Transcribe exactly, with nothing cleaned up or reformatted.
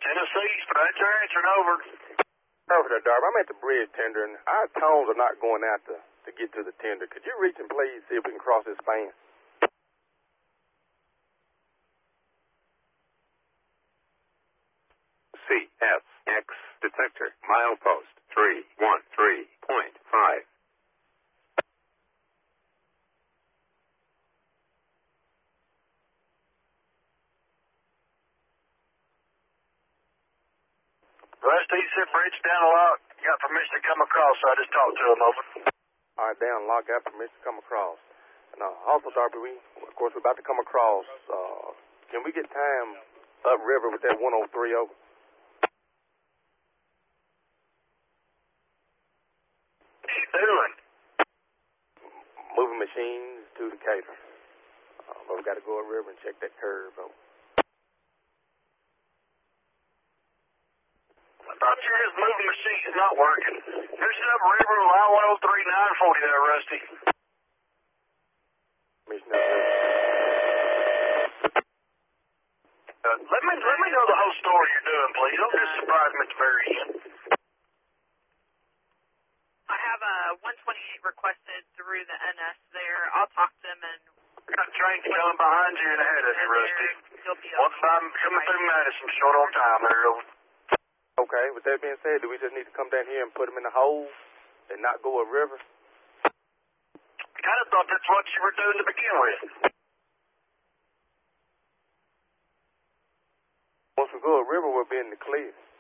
Tennessee, spread your answer over. Over there, Darby. I'm at the bridge tender, and our tones are not going out to, to get to the tender. Could you reach and please see if we can cross this span? C S X detector, milepost three one three point five. Rusty, he said bridge down a lot. You got permission to come across, so I just talked to him, over. All right, down, lock, got permission to come across. And uh, also, Darby, we, of course, we're about to come across. Uh, can we get time upriver with that one oh three over? What are you doing? Moving machines to the cater. Uh, but we got to go upriver and check that curve over. I thought you were just moving machines, not working. Here's up river, line one oh three, nine forty there, Rusty. Uh, let me let me know the whole story you're doing, please. Don't just surprise me at the very end. I have a one twenty-eight requested through the N S there. I'll talk to them and... We got trains coming behind you and ahead of you, Rusty. One time coming through Madison, short on time there, over. Okay, with that being said, do we just need to come down here and put them in the hole and not go a river? I kind of thought that's what you were doing to begin with. Once we go a river, we'll be in the clear.